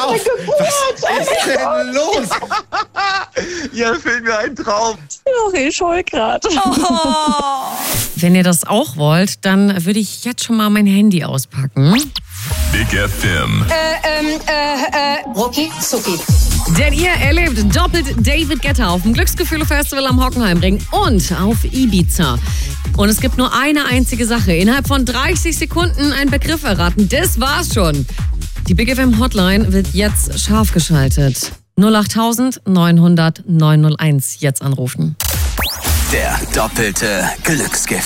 auf! Was ist denn los? Ja, fehlt mir ein Traum. Ach, ich scheue gerade. Wenn ihr das auch wollt, dann würde ich jetzt schon mal mein Handy auspacken. Big FM. Rucki Zucki. Denn ihr erlebt doppelt David Guetta auf dem Glücksgefühle-Festival am Hockenheimring und auf Ibiza. Und es gibt nur eine einzige Sache. Innerhalb von 30 Sekunden einen Begriff erraten. Das war's schon. Die Big FM Hotline wird jetzt scharf geschaltet. 08000 900 901 jetzt anrufen. Der doppelte Glücksgift.